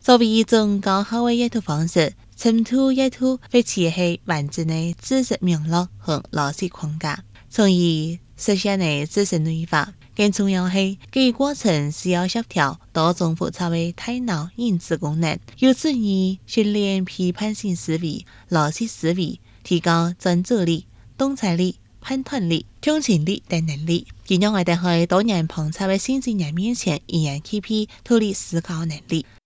作为一种高效的阅读方式，深度阅读会切合完整的知识脉络和逻辑框架，从而实现的知识内化。更重要是，这个过程需要协调多种复杂的大脑认知功能，有助于训练批判性思维、逻辑思维，提高专注力、洞察力、判断力、共情力等能力，并让我哋喺多人旁测嘅新职人面前，依然具备独立思考能力。